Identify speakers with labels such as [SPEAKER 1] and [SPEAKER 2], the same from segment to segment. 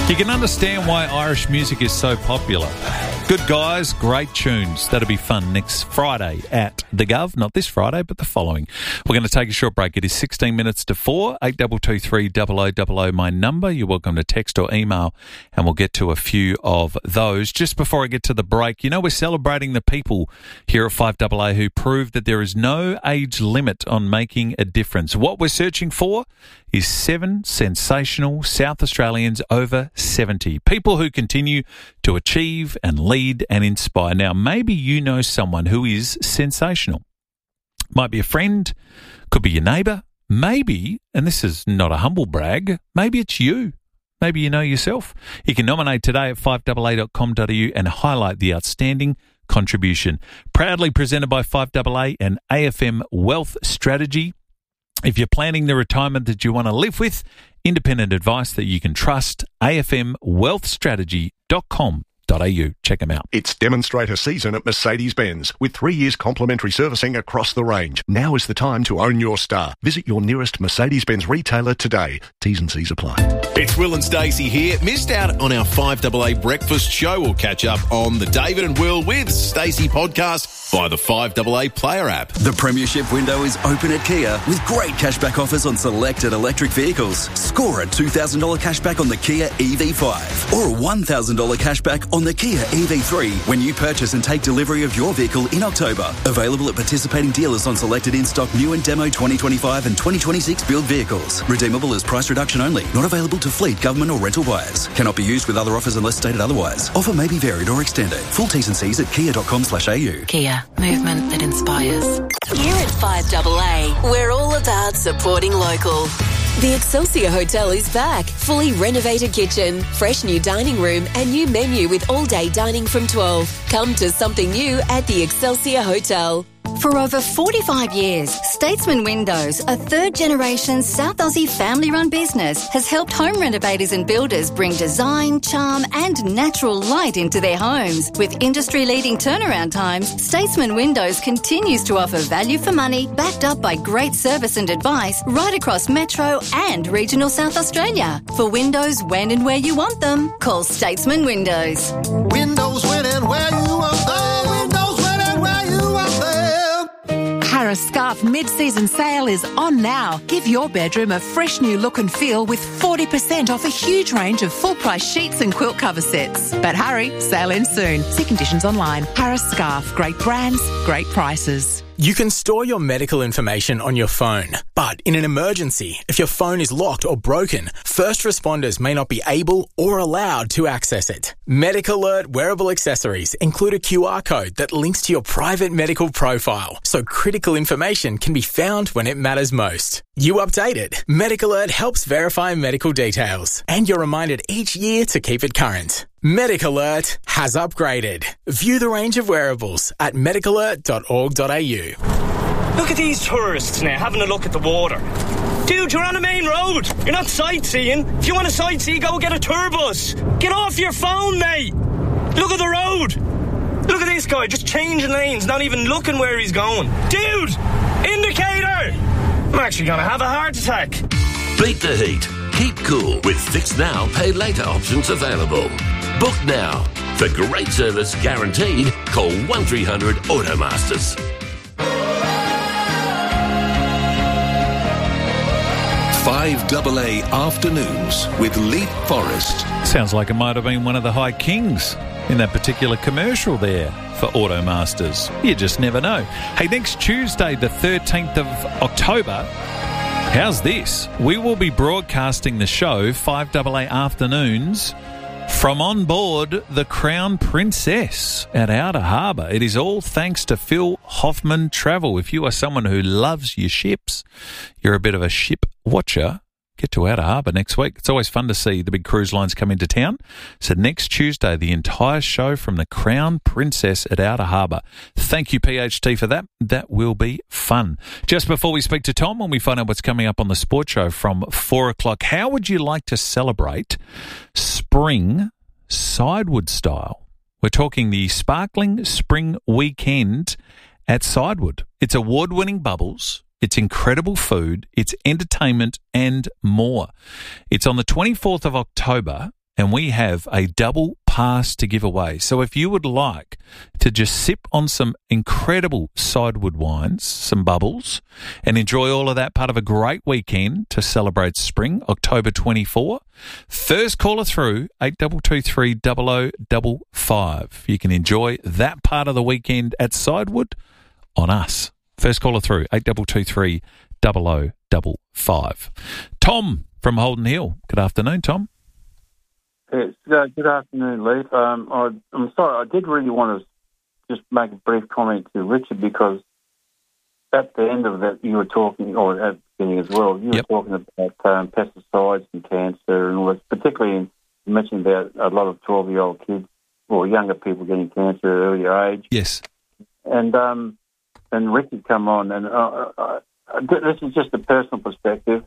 [SPEAKER 1] You can understand why Irish music is so popular. Good guys, great tunes. That'll be fun next Friday at The Gov. Not this Friday, but the following. We're going to take a short break. It is 16 minutes to 4, 8223 0000, my number. You're welcome to text or email, and we'll get to a few of those. Just before I get to the break, you know, we're celebrating the people here at 5AA who proved that there is no age limit on making a difference. What we're searching for is 7 sensational South Australians over 70. People who continue to achieve and lead and inspire. Now, maybe you know someone who is sensational. Might be a friend, could be your neighbour, maybe, and this is not a humble brag, maybe it's you. Maybe you know yourself. You can nominate today at 5AA.com.au and highlight the outstanding contribution. Proudly presented by 5AA and AFM Wealth Strategy. If you're planning the retirement that you want to live with, independent advice that you can trust, afmwealthstrategy.com.au. Check them out.
[SPEAKER 2] It's demonstrator season at Mercedes-Benz with 3 years complimentary servicing across the range. Now is the time to own your star. Visit your nearest Mercedes-Benz retailer today. T's and C's apply.
[SPEAKER 3] It's Will and Stacey here. Missed out on our 5AA breakfast show? We'll catch up on the David and Will with Stacey podcast via the 5AA player app.
[SPEAKER 4] The premiership window is open at Kia with great cashback offers on selected electric vehicles. Score a $2,000 cashback on the Kia EV5 or a $1,000 cashback on the Kia EV3 when you purchase and take delivery of your vehicle in October. Available at participating dealers on selected in-stock new and demo 2025 and 2026 build vehicles. Redeemable as price reduction only. Not available to fleet, government or rental buyers. Cannot be used with other offers unless stated otherwise. Offer may be varied or extended. Full T's and C's at kia.com/au.
[SPEAKER 5] Kia, movement that inspires.
[SPEAKER 6] Here at 5AA, we're all about supporting local. The Excelsior Hotel is back. Fully renovated kitchen, fresh new dining room and new menu with all-day dining from 12. Come to something new at the Excelsior Hotel.
[SPEAKER 7] For over 45 years, Statesman Windows, a third-generation South Aussie family-run business, has helped home renovators and builders bring design, charm and natural light into their homes. With industry-leading turnaround times, Statesman Windows continues to offer value for money, backed up by great service and advice right across Metro and regional South Australia. For windows when and where you want them, call Statesman Windows.
[SPEAKER 8] Windows when and where you want them. Windows when and where you want them.
[SPEAKER 9] Harris Scarf mid-season sale is on now. Give your bedroom a fresh new look and feel with 40% off a huge range of full-price sheets and quilt cover sets. But hurry, sale ends soon. See conditions online. Harris Scarf, great brands, great prices.
[SPEAKER 10] You can store your medical information on your phone, but in an emergency, if your phone is locked or broken, first responders may not be able or allowed to access it. Medic Alert wearable accessories include a QR code that links to your private medical profile, so critical information can be found when it matters most. You update it. Medic Alert helps verify medical details, and you're reminded each year to keep it current. Medic Alert has upgraded. View the range of wearables at medicalert.org.au.
[SPEAKER 11] Look at these tourists now having a look at the water. Dude, you're on a main road. You're not sightseeing. If you want to sightsee, go get a tour bus. Get off your phone, mate. Look at the road. Look at this guy just changing lanes, not even looking where he's going. Dude, indicator. I'm actually going to have a heart attack.
[SPEAKER 12] Beat the heat. Keep cool with Fix Now, Pay Later options available. Book now. For great service guaranteed, call 1300 Automasters.
[SPEAKER 13] 5AA Afternoons with Leap Forest.
[SPEAKER 1] Sounds like it might have been one of the High Kings in that particular commercial there for Automasters. You just never know. Hey, next Tuesday, the 13th of October, how's this? We will be broadcasting the show, 5AA Afternoons, from on board the Crown Princess at Outer Harbour. It is all thanks to Phil Hoffman Travel. If you are someone who loves your ships, you're a bit of a ship watcher, get to Outer Harbour next week. It's always fun to see the big cruise lines come into town. So next Tuesday, the entire show from the Crown Princess at Outer Harbour. Thank you, PHT, for that. That will be fun. Just before we speak to Tom, when we find out what's coming up on the Sports Show from 4 o'clock, how would you like to celebrate spring Sidewood style? We're talking the Sparkling Spring Weekend at Sidewood. It's award-winning bubbles. It's incredible food, it's entertainment and more. It's on the 24th of October and we have a double pass to give away. So if you would like to just sip on some incredible Sidewood wines, some bubbles, and enjoy all of that part of a great weekend to celebrate spring, October 24, first caller through, 8223 0055. You can enjoy that part of the weekend at Sidewood on us. First caller through, 8223 0055. Tom from Holden Hill. Good afternoon, Tom.
[SPEAKER 14] Yes, good afternoon, Leif. I'm sorry, I did really want to just make a brief comment to Richard, because at the end of that you were talking, or at the beginning as well, you were talking about pesticides and cancer and all this, particularly you mentioned about a lot of 12-year-old kids or younger people getting cancer at an earlier age.
[SPEAKER 1] Yes.
[SPEAKER 14] And Richard come on, and this is just a personal perspective.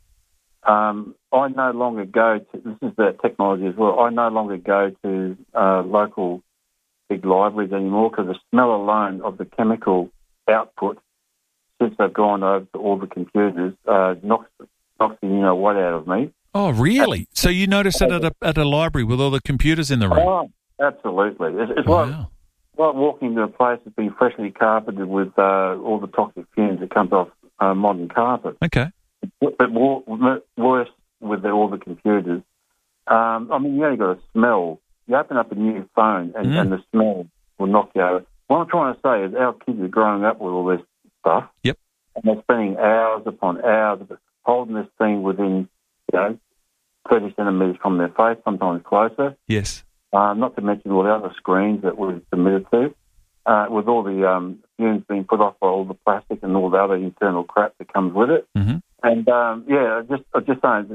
[SPEAKER 14] I no longer go to, this is the technology as well, I no longer go to local big libraries anymore, because the smell alone of the chemical output since they've gone over to all the computers knocks the what out of me.
[SPEAKER 1] Oh, really? So you notice it at a library with all the computers in the room?
[SPEAKER 14] Oh, absolutely. It's like walking into a place that's been freshly carpeted with all the toxic fumes that comes off modern carpet.
[SPEAKER 1] Okay.
[SPEAKER 14] But worse with all the computers. I mean, you only got to smell. You open up a new phone and the smell will knock you over. What I'm trying to say is our kids are growing up with all this stuff.
[SPEAKER 1] Yep.
[SPEAKER 14] And they're spending hours upon hours holding this thing within, 30 centimetres from their face, sometimes closer.
[SPEAKER 1] Yes.
[SPEAKER 14] Not to mention all the other screens that we're submitted to, with all the fumes being put off by all the plastic and all the other internal crap that comes with it.
[SPEAKER 1] Mm-hmm.
[SPEAKER 14] And, I'm just saying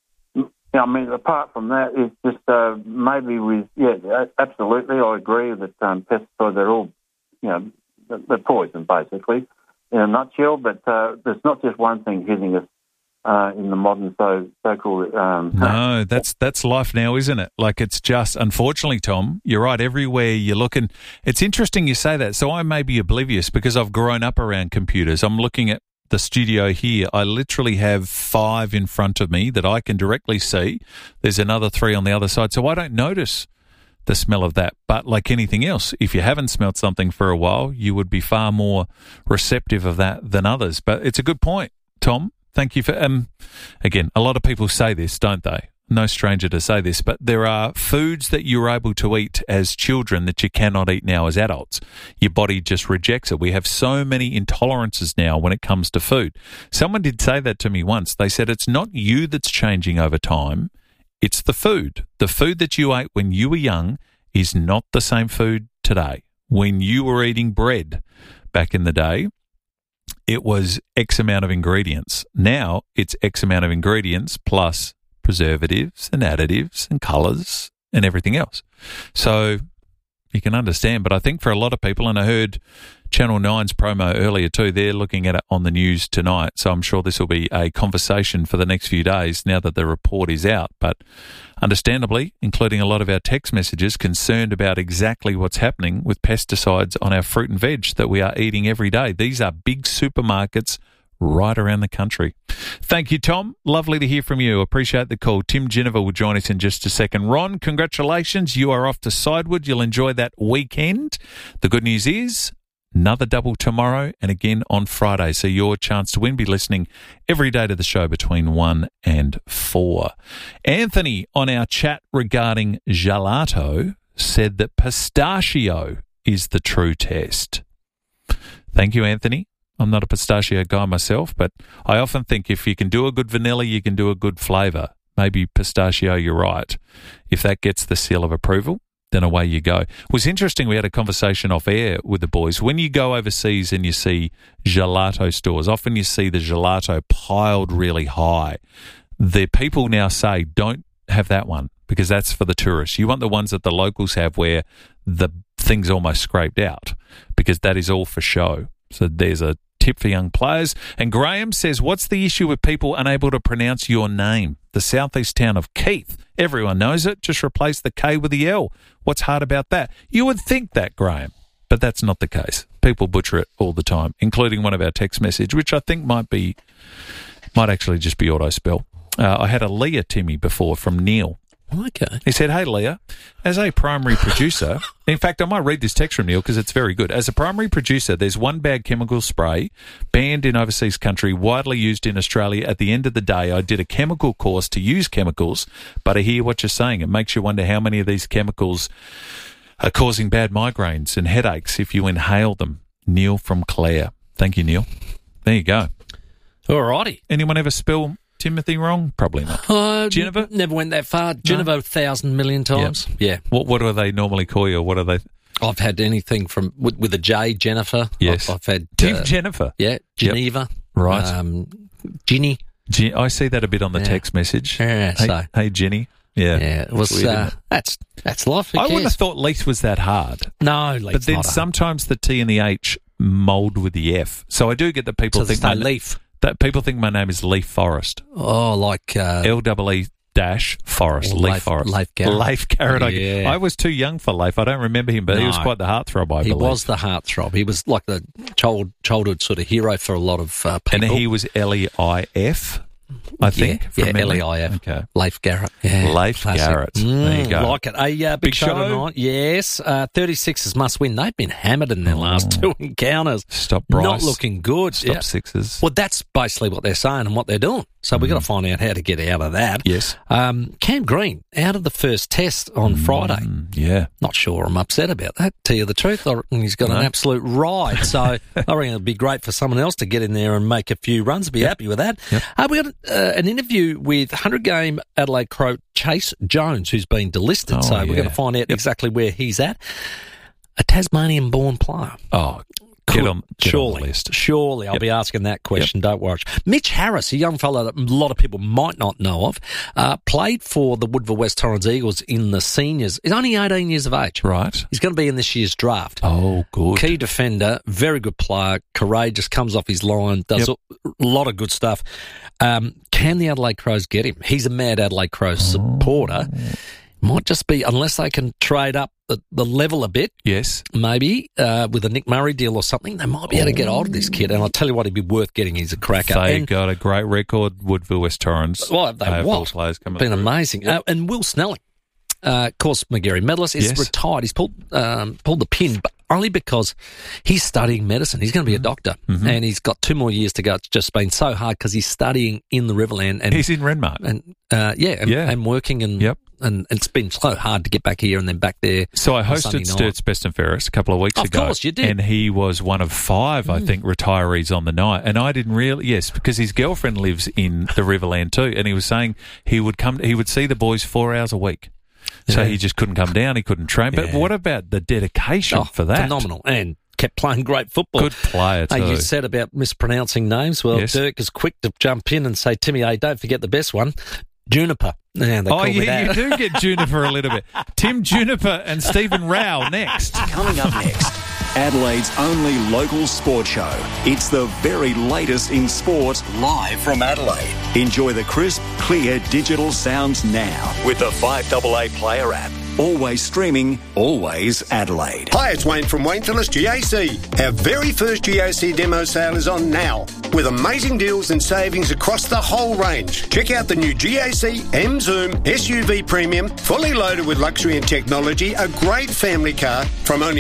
[SPEAKER 14] that, apart from that, it's just maybe absolutely, I agree that pesticides are all, they're poison, basically, in a nutshell, but there's not just one thing hitting us in the modern so-called...
[SPEAKER 1] No, that's life now, isn't it? Like, it's just, unfortunately, Tom, you're right, everywhere you look, and it's interesting you say that. So I may be oblivious because I've grown up around computers. I'm looking at the studio here. I literally have 5 in front of me that I can directly see. There's another 3 on the other side, so I don't notice the smell of that. But like anything else, if you haven't smelled something for a while, you would be far more receptive of that than others. But it's a good point, Tom. Thank you for, again, a lot of people say this, don't they? No stranger to say this, but there are foods that you're able to eat as children that you cannot eat now as adults. Your body just rejects it. We have so many intolerances now when it comes to food. Someone did say that to me once. They said it's not you that's changing over time, it's the food. The food that you ate when you were young is not the same food today. When you were eating bread back in the day, it was X amount of ingredients. Now it's X amount of ingredients plus preservatives and additives and colours and everything else. So you can understand, but I think for a lot of people, and I heard Channel 9's promo earlier too, they're looking at it on the news tonight, so I'm sure this will be a conversation for the next few days now that the report is out. But understandably, including a lot of our text messages, concerned about exactly what's happening with pesticides on our fruit and veg that we are eating every day. These are big supermarkets right around the country. Thank you, Tom. Lovely to hear from you. Appreciate the call. Tim Geneva will join us in just a second. Ron, congratulations. You are off to Sidewood. You'll enjoy that weekend. The good news is another double tomorrow and again on Friday. So your chance to win. Be listening every day to the show between 1 and 4. Anthony, on our chat regarding gelato, said that pistachio is the true test. Thank you, Anthony. I'm not a pistachio guy myself, but I often think if you can do a good vanilla, you can do a good flavour. Maybe pistachio, you're right. If that gets the seal of approval, then away you go. It was interesting, we had a conversation off air with the boys. When you go overseas and you see gelato stores, often you see the gelato piled really high. The people now say, don't have that one because that's for the tourists. You want the ones that the locals have where the thing's almost scraped out because that is all for show. So there's a tip for young players. And Graham says, what's the issue with people unable to pronounce your name? The southeast town of Keith. Everyone knows it. Just replace the K with the L. What's hard about that? You would think that, Graham, but that's not the case. People butcher it all the time, including one of our text message, which I think might actually just be auto spell. I had a Leah Timmy before from Neil.
[SPEAKER 15] Okay.
[SPEAKER 1] He said, hey, Leah, as a primary producer, in fact, I might read this text from Neil because it's very good. As a primary producer, there's one bag chemical spray banned in overseas country, widely used in Australia. At the end of the day, I did a chemical course to use chemicals, but I hear what you're saying. It makes you wonder how many of these chemicals are causing bad migraines and headaches if you inhale them. Neil from Clare. Thank you, Neil. There you go.
[SPEAKER 15] All righty.
[SPEAKER 1] Anyone ever spill Timothy wrong? Probably not.
[SPEAKER 15] Jennifer? Never went that far. Jennifer 1,000 million times.
[SPEAKER 1] Yep.
[SPEAKER 15] Yeah.
[SPEAKER 1] What do they normally call you? What are they?
[SPEAKER 15] I've had anything from with a J, Jennifer.
[SPEAKER 1] Yes.
[SPEAKER 15] I've had
[SPEAKER 1] Team Jennifer.
[SPEAKER 15] Yeah, Geneva.
[SPEAKER 1] Yep. Right.
[SPEAKER 15] Ginny.
[SPEAKER 1] I see that a bit on the text message.
[SPEAKER 15] Yeah.
[SPEAKER 1] Hey, Ginny. Yeah.
[SPEAKER 15] Yeah. It was that's life. Who
[SPEAKER 1] I
[SPEAKER 15] cares?
[SPEAKER 1] wouldn't have thought Leith was that hard.
[SPEAKER 15] No, Leith's
[SPEAKER 1] but then
[SPEAKER 15] not
[SPEAKER 1] sometimes the T and the H mould with the F. So I do get that people think
[SPEAKER 15] Leaf.
[SPEAKER 1] That people think my name is Leif Forrest.
[SPEAKER 15] Oh, like
[SPEAKER 1] LEE-Forrest, Leif Forrest.
[SPEAKER 15] Leif Garrett.
[SPEAKER 1] Leif Garrett.
[SPEAKER 15] Yeah.
[SPEAKER 1] I was too young for Leif. I don't remember him, but he was quite the heartthrob, I believe.
[SPEAKER 15] He was the heartthrob. He was like the childhood sort of hero for a lot of people.
[SPEAKER 1] And he was Leif, I think.
[SPEAKER 15] Yeah,
[SPEAKER 1] memory.
[SPEAKER 15] Leif.
[SPEAKER 1] Okay.
[SPEAKER 15] Leif Garrett. Yeah,
[SPEAKER 1] Leif Garrett. There you go.
[SPEAKER 15] Like it. A big show tonight. Yes. 36ers must win. They've been hammered in their last two encounters.
[SPEAKER 1] Stop Bryce.
[SPEAKER 15] Not looking good.
[SPEAKER 1] Stop Sixers.
[SPEAKER 15] Well, that's basically what they're saying and what they're doing. So we've got to find out how to get out of that.
[SPEAKER 1] Yes.
[SPEAKER 15] Cam Green, out of the first test on Friday.
[SPEAKER 1] Yeah.
[SPEAKER 15] Not sure I'm upset about that, to tell you the truth. I reckon he's got an absolute ride. So I reckon it'd be great for someone else to get in there and make a few runs. Be happy with that.
[SPEAKER 1] Yep.
[SPEAKER 15] We got an interview with 100-game Adelaide Crow Chase Jones, who's been delisted. So we're going to find out exactly where he's at. A Tasmanian-born player.
[SPEAKER 1] Oh, Get on the list.
[SPEAKER 15] Surely, I'll be asking that question, don't worry. Mitch Harris, a young fellow that a lot of people might not know of, played for the Woodville West Torrens Eagles in the seniors. He's only 18 years of age.
[SPEAKER 1] Right.
[SPEAKER 15] He's going to be in this year's draft.
[SPEAKER 1] Oh, good.
[SPEAKER 15] Key defender, very good player, courageous, comes off his line, does a lot of good stuff. Can the Adelaide Crows get him? He's a mad Adelaide Crows supporter. Might just be, unless they can trade up the level a bit.
[SPEAKER 1] Yes.
[SPEAKER 15] Maybe with a Nick Murray deal or something, they might be able to get hold of this kid. And I'll tell you what, he'd be worth getting. He's a cracker.
[SPEAKER 1] They got a great record, Woodville West Torrens.
[SPEAKER 15] Well, they've
[SPEAKER 1] players coming
[SPEAKER 15] been
[SPEAKER 1] through.
[SPEAKER 15] amazing. And Will Snelling, of course, McGarry medalist, is retired. He's pulled the pin, but only because he's studying medicine. He's going to be a doctor, and he's got 2 more years to go. It's just been so hard because he's studying in the Riverland. And
[SPEAKER 1] he's in Renmark.
[SPEAKER 15] And working and it's been so hard to get back here and then back there.
[SPEAKER 1] So I hosted Sturt's Best and Fairest a couple of weeks ago.
[SPEAKER 15] Of course, you did.
[SPEAKER 1] And he was one of 5, I think, retirees on the night. And I didn't really, because his girlfriend lives in the Riverland too. And he was saying he would see the boys 4 hours a week. So he just couldn't come down, he couldn't train. But what about the dedication for that?
[SPEAKER 15] Phenomenal. And kept playing great football.
[SPEAKER 1] Good player too.
[SPEAKER 15] You said about mispronouncing names. Well, Dirk is quick to jump in and say, Timmy, don't forget the best one. Juniper. Yeah,
[SPEAKER 1] you do get Juniper a little bit. Tim Juniper and Stephen Rao next.
[SPEAKER 16] Coming up next, Adelaide's only local sport show. It's the very latest in sport, live from Adelaide. Enjoy the crisp, clear digital sounds now with the 5AA Player app. Always streaming, always Adelaide.
[SPEAKER 8] Hi, it's Wayne from Wayne Phillips GAC. Our very first GAC demo sale is on now, with amazing deals and savings across the whole range. Check out the new GAC M Zoom SUV Premium, fully loaded with luxury and technology, a great family car from only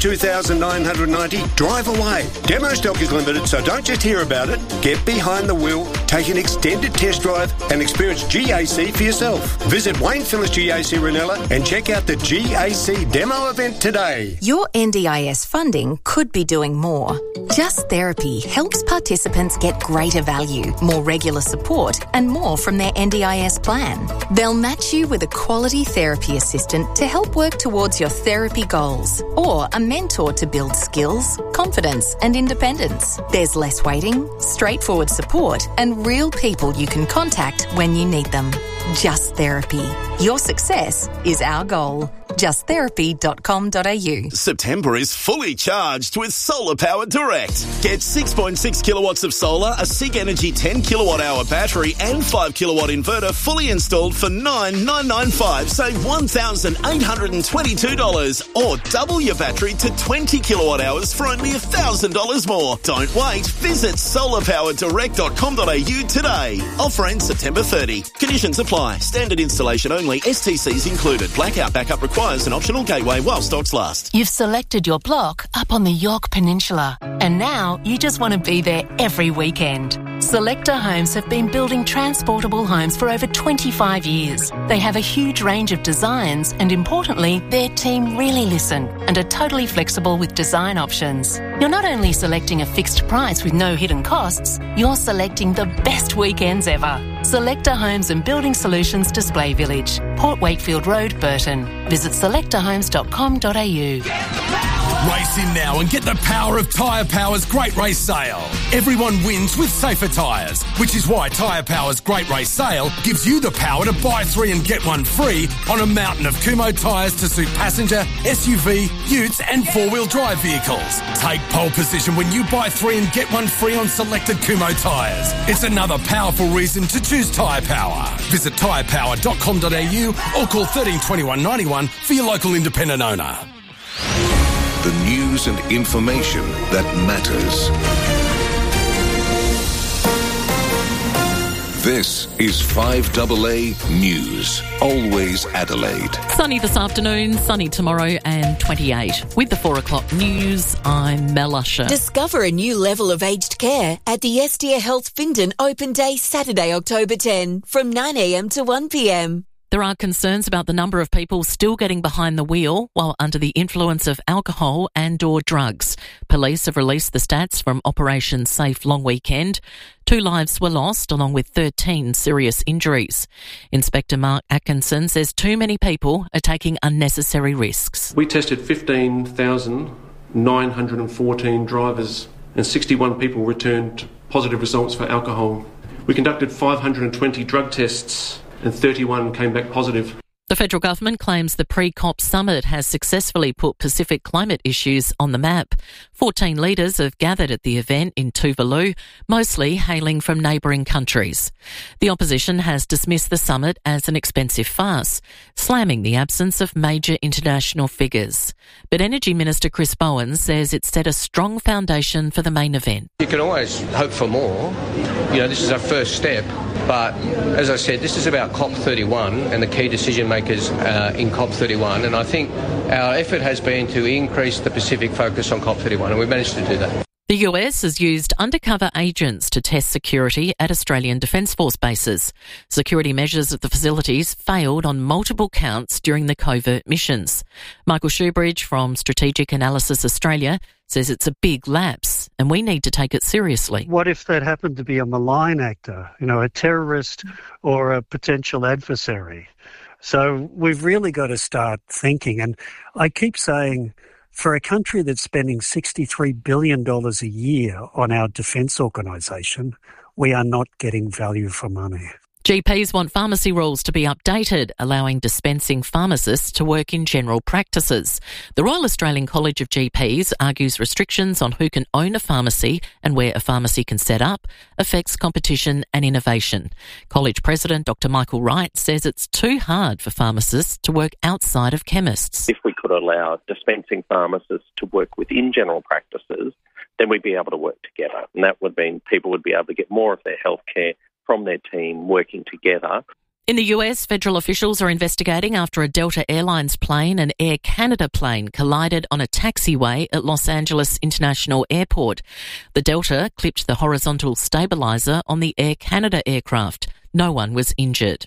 [SPEAKER 8] $22,990. Drive away. Demo stock is limited, so don't just hear about it. Get behind the wheel, take an extended test drive, and experience GAC for yourself. Visit Wayne Phillips GAC Ranella and check out the GAC demo event today.
[SPEAKER 17] Your NDIS funding could be doing more. Just Therapy helps participants get greater value, more regular support, and more from their NDIS plan. They'll match you with a quality therapy assistant to help work towards your therapy goals, or a mentor to build skills, confidence, and independence. There's less waiting, straightforward support, and real people you can contact when you need them. Just Therapy. Your success is our goal. justtherapy.com.au.
[SPEAKER 3] September is fully charged with Solar Power Direct. Get 6.6 kilowatts of solar, a SIG Energy 10 kilowatt hour battery and 5 kilowatt inverter fully installed for $9,995. Save $1,822 or double your battery to 20 kilowatt hours for only $1,000 more. Don't wait. Visit solarpowerdirect.com.au today. Offer ends September 30. Conditions apply. Standard installation only. STCs included. Blackout backup requires an optional gateway while stocks last.
[SPEAKER 9] You've selected your block up on the York Peninsula, and now you just want to be there every weekend. Selector Homes have been building transportable homes for over 25 years. They have a huge range of designs and, importantly, their team really listen and are totally flexible with design options. You're not only selecting a fixed price with no hidden costs, you're selecting the best weekends ever. Selector Homes and Building Solutions Display Village, Port Wakefield Road, Burton. Visit selectorhomes.com.au.
[SPEAKER 18] Race in now and get the power of Tyre Power's Great Race Sale. Everyone wins with safer tyres, which is why Tyre Power's Great Race Sale gives you the power to buy 3 and get 1 free on a mountain of Kumho tyres to suit passenger, SUV, utes and 4-wheel drive vehicles. Take pole position when you buy 3 and get 1 free on selected Kumho tyres. It's another powerful reason to choose Tyre Power. Visit tyrepower.com.au or call 13 21 91 for your local independent owner.
[SPEAKER 13] The news and information that matters. This is 5AA News. Always Adelaide.
[SPEAKER 19] Sunny this afternoon, sunny tomorrow and 28. With the 4 o'clock news, I'm Mel Usher.
[SPEAKER 6] Discover a new level of aged care at the Estia Health Findon Open Day Saturday, October 10 from 9am to 1pm.
[SPEAKER 19] There are concerns about the number of people still getting behind the wheel while under the influence of alcohol and/or drugs. Police have released the stats from Operation Safe Long Weekend. 2 lives were lost, along with 13 serious injuries. Inspector Mark Atkinson says too many people are taking unnecessary risks.
[SPEAKER 20] We tested 15,914 drivers and 61 people returned positive results for alcohol. We conducted 520 drug tests and 31 came back positive.
[SPEAKER 19] The federal government claims the pre-COP summit has successfully put Pacific climate issues on the map. 14 leaders have gathered at the event in Tuvalu, mostly hailing from neighbouring countries. The opposition has dismissed the summit as an expensive farce, slamming the absence of major international figures. But Energy Minister Chris Bowen says it set a strong foundation for the main event.
[SPEAKER 21] You can always hope for more. This is our first step. But as I said, this is about COP31 and the key decision makers in COP31. And I think our effort has been to increase the Pacific focus on COP31, and we've managed to do that.
[SPEAKER 19] The US has used undercover agents to test security at Australian Defence Force bases. Security measures at the facilities failed on multiple counts during the covert missions. Michael Shoebridge from Strategic Analysis Australia says it's a big lapse and we need to take it seriously.
[SPEAKER 22] What if that happened to be a malign actor, a terrorist or a potential adversary? So we've really got to start thinking. And I keep saying, for a country that's spending $63 billion a year on our defence organisation, we are not getting value for money.
[SPEAKER 19] GPs want pharmacy rules to be updated, allowing dispensing pharmacists to work in general practices. The Royal Australian College of GPs argues restrictions on who can own a pharmacy and where a pharmacy can set up affects competition and innovation. College President Dr Michael Wright says it's too hard for pharmacists to work outside of chemists.
[SPEAKER 23] If we could allow dispensing pharmacists to work within general practices, then we'd be able to work together. And that would mean people would be able to get more of their healthcare from their team working together.
[SPEAKER 19] In the US, federal officials are investigating after a Delta Airlines plane and Air Canada plane collided on a taxiway at Los Angeles International Airport. The Delta clipped the horizontal stabiliser on the Air Canada aircraft. No one was injured.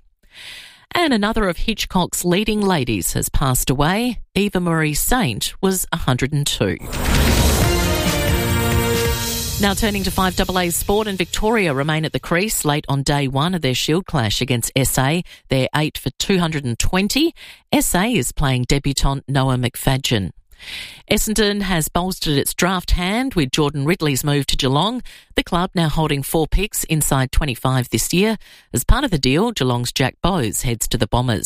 [SPEAKER 19] And another of Hitchcock's leading ladies has passed away. Eva Marie Saint was 102. Now turning to 5AA Sport, and Victoria remain at the crease late on day one of their Shield clash against SA. They're 8 for 220. SA is playing debutant Noah McFadgen. Essendon has bolstered its draft hand with Jordan Ridley's move to Geelong. The club now holding 4 picks inside 25 this year. As part of the deal, Geelong's Jack Bowes heads to the Bombers.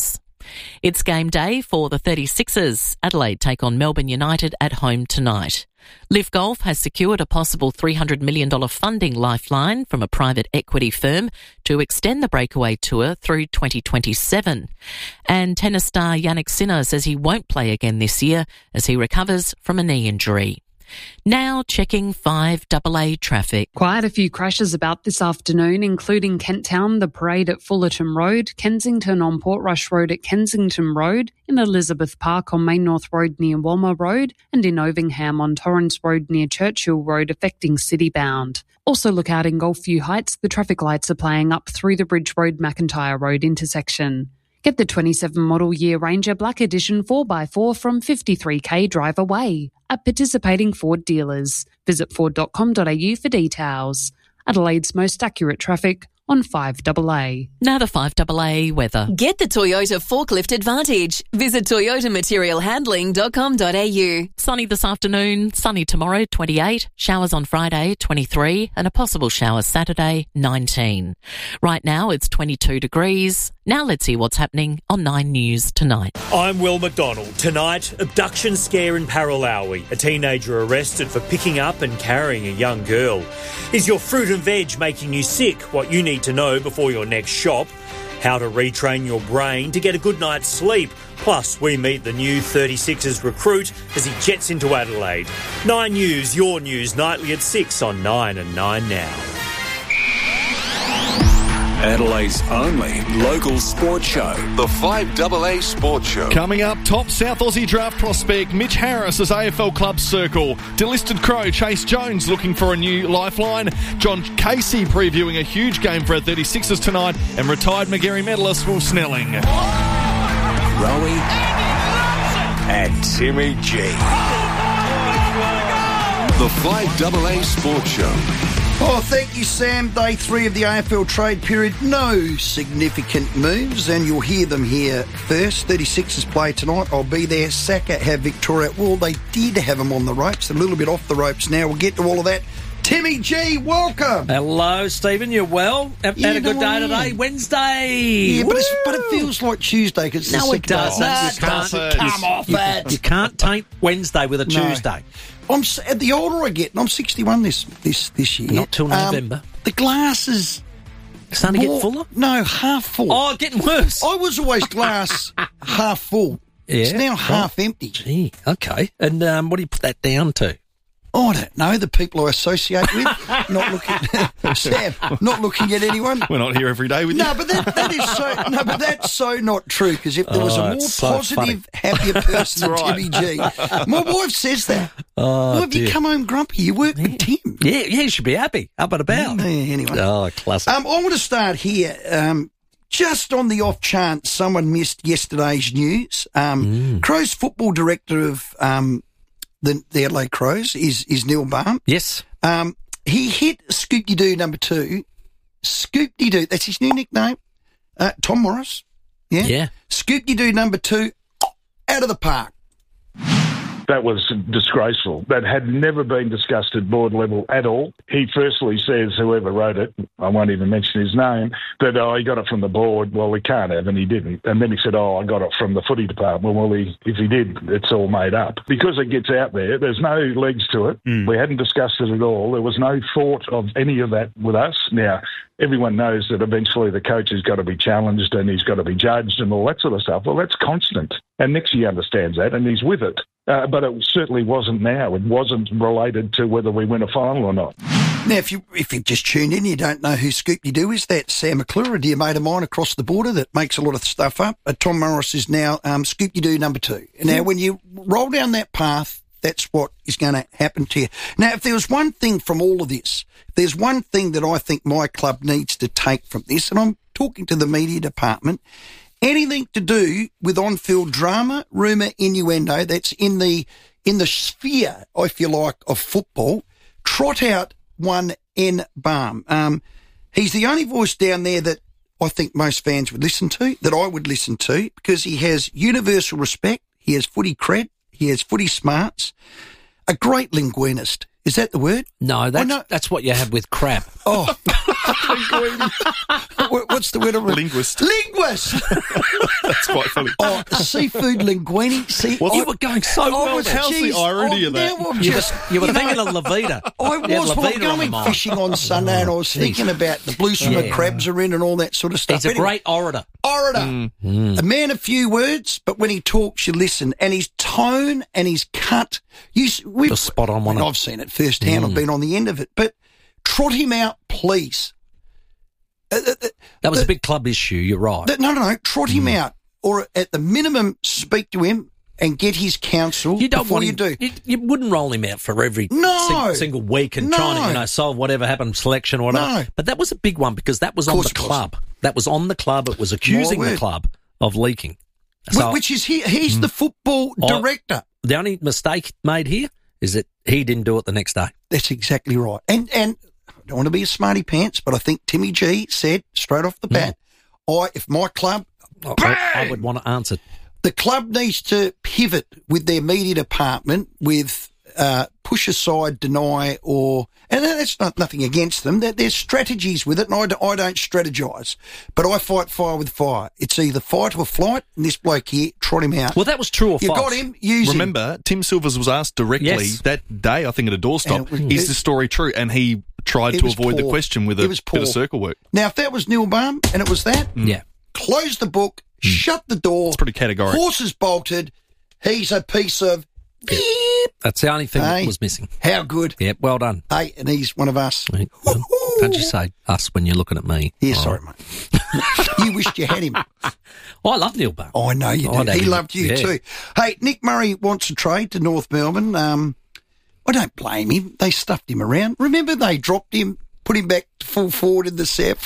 [SPEAKER 19] It's game day for the 36ers. Adelaide take on Melbourne United at home tonight. Liv Golf has secured a possible $300 million funding lifeline from a private equity firm to extend the breakaway tour through 2027. And tennis star Jannik Sinner says he won't play again this year as he recovers from a knee injury. Now checking 5AA traffic.
[SPEAKER 2] Quite a few crashes about this afternoon, including Kent Town, the Parade at Fullerton Road, Kensington on Portrush Road at Kensington Road, in Elizabeth Park on Main North Road near Walmer Road, and in Ovingham on Torrens Road near Churchill Road affecting city bound. Also look out in Gulfview Heights, the traffic lights are playing up through the Bridge Road McIntyre Road intersection. Get the 27 model year Ranger Black Edition 4x4 from 53k drive away at participating Ford dealers. Visit ford.com.au for details. Adelaide's most accurate traffic on 5AA.
[SPEAKER 19] Now the 5AA weather.
[SPEAKER 6] Get the Toyota Forklift Advantage. Visit toyotamaterialhandling.com.au.
[SPEAKER 19] Sunny this afternoon, sunny tomorrow, 28. Showers on Friday, 23. And a possible shower Saturday, 19. Right now it's 22 degrees. Now let's see what's happening on 9 News tonight.
[SPEAKER 4] I'm Will McDonald. Tonight, abduction scare in Paralawi. A teenager arrested for picking up and carrying a young girl. Is your fruit and veg making you sick? What you need to know before your next shop. How to retrain your brain to get a good night's sleep. Plus, we meet the new 36ers recruit as he jets into Adelaide. 9 News, your news nightly at 6 on 9 and 9 Now.
[SPEAKER 16] Adelaide's only local sports show.
[SPEAKER 13] The 5AA Sports Show.
[SPEAKER 5] Coming up, top South Aussie draft prospect Mitch Harris as AFL club circle. Delisted Crow Chase Jones looking for a new lifeline. John Casey previewing a huge game for our 36ers tonight. And retired Magarey medalist Will Snelling.
[SPEAKER 16] Rowie and Timmy G.
[SPEAKER 13] The 5AA Sports Show.
[SPEAKER 24] Oh, thank you, Sam. Day 3 of the AFL trade period. No significant moves, and you'll hear them here first. 36ers play tonight. I'll be there. Saka have Victoria. Well, they did have them on the ropes. They're a little bit off the ropes now. We'll get to all of that. Timmy G, welcome.
[SPEAKER 15] Hello, Stephen. You well? Had a good day today. Wednesday.
[SPEAKER 24] Yeah, but it feels like Tuesday because
[SPEAKER 15] no, it doesn't.
[SPEAKER 24] Come off it.
[SPEAKER 15] You can't taint Wednesday with a Tuesday.
[SPEAKER 24] The older I get, and I'm 61 this year.
[SPEAKER 15] Not till November.
[SPEAKER 24] The glass is
[SPEAKER 15] starting to get fuller?
[SPEAKER 24] No, half full.
[SPEAKER 15] Oh, getting worse.
[SPEAKER 24] I was always glass half full.
[SPEAKER 15] Yeah,
[SPEAKER 24] it's now half empty.
[SPEAKER 15] Gee, okay. And what do you put that down to?
[SPEAKER 24] I don't know. The people I associate with, not looking. Sam, not looking at anyone.
[SPEAKER 5] We're not here every day with you.
[SPEAKER 24] No, but that is so. No, but that's so not true. Because if there was a more positive, happier person than Timmy G, my wife says that. Why have you come home grumpy? You work with Tim.
[SPEAKER 15] Yeah, you should be happy. Up and about.
[SPEAKER 24] Yeah, anyway.
[SPEAKER 15] Oh, classic.
[SPEAKER 24] I want to start here. Just on the off chance someone missed yesterday's news, Crows football director of the Adelaide Crows is Neil Baum.
[SPEAKER 15] Yes.
[SPEAKER 24] He hit Scoop-de-Doo number 2. Scoop-de-Doo, that's his new nickname. Tom Morris. Yeah. Scoop-de-Doo number 2 out of the park.
[SPEAKER 25] That was disgraceful. That had never been discussed at board level at all. He firstly says, whoever wrote it, I won't even mention his name, that, he got it from the board. Well, he can't have, and he didn't. And then he said, I got it from the footy department. Well, if he did, it's all made up. Because it gets out there, there's no legs to it. We hadn't discussed it at all. There was no thought of any of that with us. Now, everyone knows that eventually the coach has got to be challenged and he's got to be judged and all that sort of stuff. Well, that's constant. And Nixie understands that and he's with it. But it certainly wasn't now. It wasn't related to whether we win a final or not.
[SPEAKER 24] Now, if you've just tuned in, you don't know who Scoop-de-Doo is. That's Sam McClure, a dear mate of mine across the border that makes a lot of stuff up. Tom Morris is now Scoop-de-Doo number 2. Now, when you roll down that path, that's what is going to happen to you. Now, if there was one thing from all of this, there's one thing that I think my club needs to take from this, and I'm talking to the media department, anything to do with on-field drama, rumour, innuendo, that's in the sphere, if you like, of football, trot out one N. Baum. He's the only voice down there that I think most fans would listen to, that I would listen to, because he has universal respect, he has footy cred, he has footy smarts, a great linguinist. Is that the word?
[SPEAKER 15] No, that's what you have with crap.
[SPEAKER 24] Oh, What's the word?
[SPEAKER 1] Linguist. That's quite funny.
[SPEAKER 24] Oh, seafood linguine. See,
[SPEAKER 15] you were going so well.
[SPEAKER 1] How's the irony of that?
[SPEAKER 15] You were thinking of Levita.
[SPEAKER 24] I was going fishing on Sunday, and I was thinking about the blue swimmer crabs are in and all that sort of stuff.
[SPEAKER 15] He's a great orator.
[SPEAKER 24] A man of few words, but when he talks, you listen. And his tone and his cut,
[SPEAKER 15] just spot on one.
[SPEAKER 24] I've seen it firsthand. I've been on the end of it, but trot him out, please.
[SPEAKER 15] That was a big club issue. You're right.
[SPEAKER 24] No. Trot him out, or at the minimum, speak to him and get his counsel before you do.
[SPEAKER 15] You wouldn't roll him out for every single week and trying to solve whatever happened, selection or whatever.
[SPEAKER 24] No.
[SPEAKER 15] But that was a big one because that was on the club. That was on the club. It was accusing the club of leaking. So,
[SPEAKER 24] which is he's the football director.
[SPEAKER 15] The only mistake made here is that he didn't do it the next day.
[SPEAKER 24] That's exactly right. And I don't want to be a smarty pants, but I think Timmy G said straight off the bat, if my club,
[SPEAKER 15] I would want to answer.
[SPEAKER 24] The club needs to pivot with their media department with push aside, deny, and that's nothing against them. There's strategies with it, and I don't strategise, but I fight fire with fire. It's either fight or flight, and this bloke here, trot him out.
[SPEAKER 15] Well, that was true or
[SPEAKER 24] you
[SPEAKER 15] false.
[SPEAKER 24] You got him, use him.
[SPEAKER 1] Remember, Tim Silvers was asked directly that day, I think at a doorstop, is the story true? And he tried to avoid the question with a bit of circle work.
[SPEAKER 24] Now, if that was Neil Baum and it was that, close the book, shut the door.
[SPEAKER 1] It's pretty categorical.
[SPEAKER 24] Horses bolted. He's a piece of beep.
[SPEAKER 15] That's the only thing that was missing.
[SPEAKER 24] How good.
[SPEAKER 15] Yeah, well done.
[SPEAKER 24] Hey, and he's one of us.
[SPEAKER 15] Don't you say us when you're looking at me.
[SPEAKER 24] Yeah, sorry, mate. You wished you had him.
[SPEAKER 15] I love Neil Baum.
[SPEAKER 24] I know you do. He loved you too. Hey, Nick Murray wants to trade to North Melbourne. I don't blame him. They stuffed him around. Remember they dropped him, put him back full forward in the set.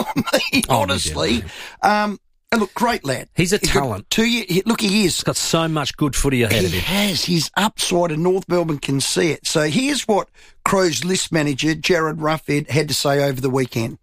[SPEAKER 24] Honestly. And look, great lad.
[SPEAKER 15] He's a talent.
[SPEAKER 24] 2 years. Look, he is.
[SPEAKER 15] He's got so much good footy ahead of him.
[SPEAKER 24] He has. His upside, and North Melbourne can see it. So here's what Crows list manager Jared Ruffhead had to say over the weekend.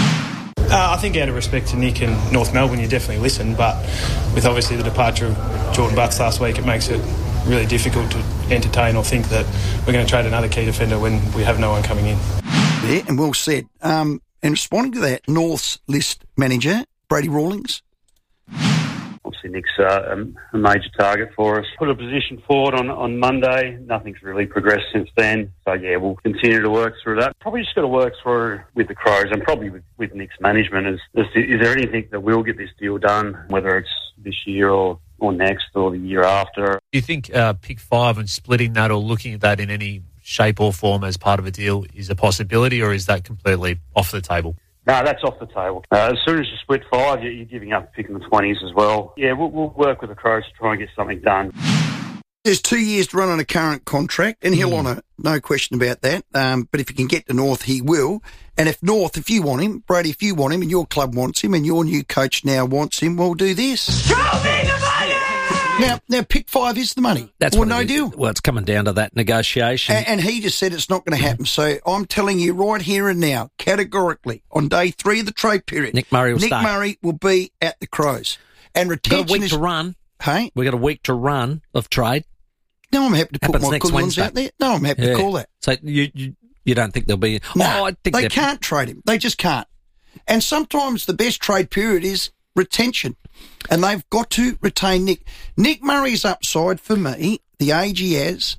[SPEAKER 7] I think out of respect to Nick and North Melbourne, you definitely listen. But with obviously the departure of Jordan Butts last week, it makes it really difficult to entertain or think that we're going to trade another key defender when we have no one coming in.
[SPEAKER 24] Yeah, and well said. And responding to that, North's list manager, Brady Rawlings.
[SPEAKER 10] Obviously, Nick's a major target for us. Put a position forward on Monday. Nothing's really progressed since then. So, yeah, we'll continue to work through that. Probably just got to work through with the Crows and probably with Nick's management. Is there anything that will get this deal done, whether it's this year or next or the year after?
[SPEAKER 11] Do you think pick 5 and splitting that or looking at that in any shape or form as part of a deal is a possibility, or is that completely off the table?
[SPEAKER 10] No, that's off the table. As soon as you split 5, you're giving up picking the 20s as well. Yeah, we'll work with the Crows to try and get something done.
[SPEAKER 24] There's 2 years to run on a current contract, and he'll honour, no question about that. But if he can get to North, he will. And if North, if you want him, Brady, if you want him, and your club wants him, and your new coach now wants him, well, do this. Show me the money! Now, pick 5 is the money.
[SPEAKER 15] That's
[SPEAKER 24] or no deal.
[SPEAKER 15] Well, it's coming down to that negotiation.
[SPEAKER 24] And he just said it's not going to happen. So I'm telling you right here and now, categorically, on day 3 of the trade period,
[SPEAKER 15] Nick Murray will
[SPEAKER 24] be at the Crows. And retention
[SPEAKER 15] got a week to run.
[SPEAKER 24] Hey?
[SPEAKER 15] We got a week to run of trade.
[SPEAKER 24] No, I'm happy to put my coolons out there. No, I'm happy to call that.
[SPEAKER 15] So you don't think there'll be...
[SPEAKER 24] No,
[SPEAKER 15] I think
[SPEAKER 24] they can't trade him. They just can't. And sometimes the best trade period is retention. And they've got to retain Nick. Nick Murray's upside for me, the age he is,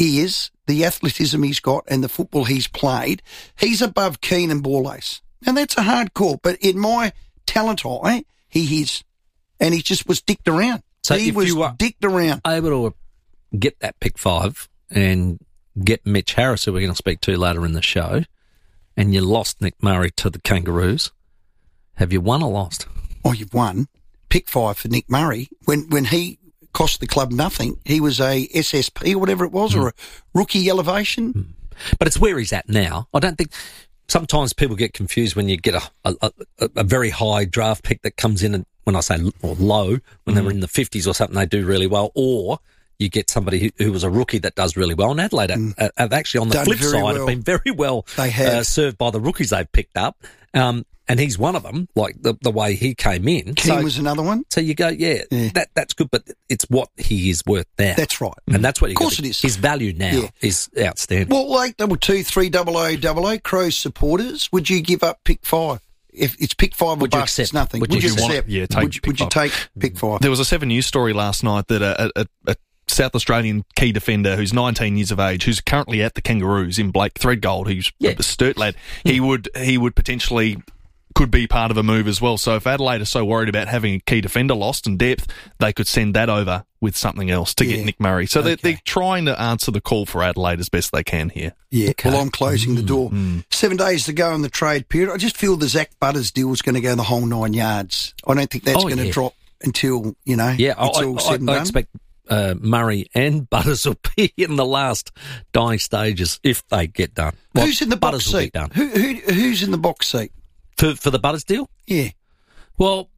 [SPEAKER 24] the athleticism he's got and the football he's played, he's above Keane and Borlase. Now, that's a hard call, but in my talent eye, he is. And he just was dicked around.
[SPEAKER 15] So
[SPEAKER 24] he was dicked around.
[SPEAKER 15] Able to get that pick 5 and get Mitch Harris, who we're going to speak to later in the show, and you lost Nick Murray to the Kangaroos, have you won or lost?
[SPEAKER 24] Oh, you've won. Pick 5 for Nick Murray. When he cost the club nothing, he was a SSP or whatever it was, or a rookie elevation.
[SPEAKER 15] But it's where he's at now. I don't think... Sometimes people get confused when you get a very high draft pick that comes in, and when I say low, when they were in the 50s or something, they do really well, or you get somebody who was a rookie that does really well. And Adelaide have actually, on the flip side, have been very well served by the rookies they've picked up. And and he's one of them, like the way he came in.
[SPEAKER 24] Keane was another one.
[SPEAKER 15] So you go, that's good, but it's what he is worth now.
[SPEAKER 24] That's right.
[SPEAKER 15] And that's what
[SPEAKER 24] of course it is.
[SPEAKER 15] His value now is outstanding.
[SPEAKER 24] Well, 822 300 Crows supporters, would you give up pick 5? If it's pick 5 or bust, it's nothing. Would you accept? Would you take pick 5?
[SPEAKER 5] There was a 7 News story last night that a South Australian key defender who's 19 years of age, who's currently at the Kangaroos in Blake Threadgold, who's a Sturt lad, he would potentially could be part of a move as well. So if Adelaide are so worried about having a key defender lost and depth, they could send that over with something else to get Nick Murray. So they're trying to answer the call for Adelaide as best they can here.
[SPEAKER 24] Yeah, well, I'm closing the door. 7 days to go in the trade period. I just feel the Zach Butters deal is going to go the whole 9 yards. I don't think that's going to drop until, it's all said and done.
[SPEAKER 15] I expect Murray and Butters will be in the last dying stages if they get done. Well,
[SPEAKER 24] who's in the box seat? Who's in the box seat?
[SPEAKER 15] For the Butters deal?
[SPEAKER 24] Yeah.
[SPEAKER 15] Well,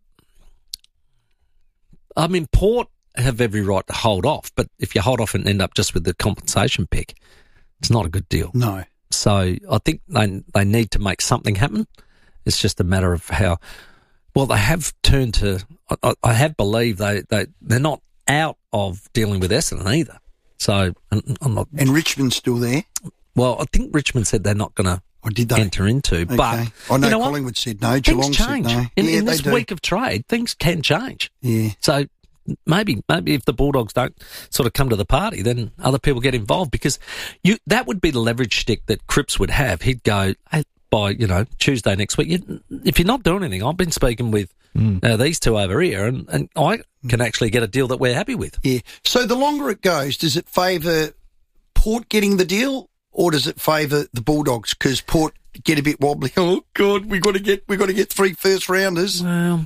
[SPEAKER 15] I mean, Port have every right to hold off, but if you hold off and end up just with the compensation pick, it's not a good deal.
[SPEAKER 24] No.
[SPEAKER 15] So I think they need to make something happen. It's just a matter of how. Well, they have turned to. I have believed they're not out of dealing with Essendon either. So I'm not.
[SPEAKER 24] And Richmond's still there.
[SPEAKER 15] Well, I think Richmond said they're not going to.
[SPEAKER 24] Or did they
[SPEAKER 15] enter into?
[SPEAKER 24] Okay.
[SPEAKER 15] But
[SPEAKER 24] I know Collingwood said no. Geelong
[SPEAKER 15] change.
[SPEAKER 24] said no.
[SPEAKER 15] In this week of trade, things can change.
[SPEAKER 24] Yeah.
[SPEAKER 15] So maybe if the Bulldogs don't sort of come to the party, then other people get involved because that would be the leverage stick that Cripps would have. He'd go, hey, by Tuesday next week. If you're not doing anything, I've been speaking with these two over here, and I can actually get a deal that we're happy with.
[SPEAKER 24] Yeah. So the longer it goes, does it favour Port getting the deal? Or does it favour the Bulldogs? Because Port get a bit wobbly. Oh God, we got to get 3 first rounders.
[SPEAKER 15] Well,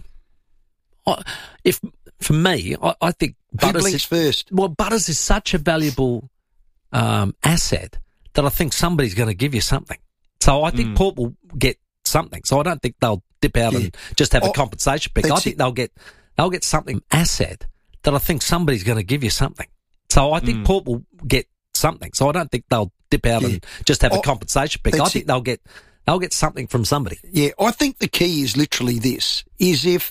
[SPEAKER 15] for me, I think Butters
[SPEAKER 24] blinks first.
[SPEAKER 15] Well, Butters is such a valuable asset that I think somebody's going to give you something. So I think Port will get something. So I don't think they'll dip out and just have a compensation pick. I think they'll get something asset that I think somebody's going to give you something. So I think Port will get something. So I don't think they'll dip out and just have a compensation pick. I think they'll get something from somebody.
[SPEAKER 24] Yeah, I think the key is literally this, is if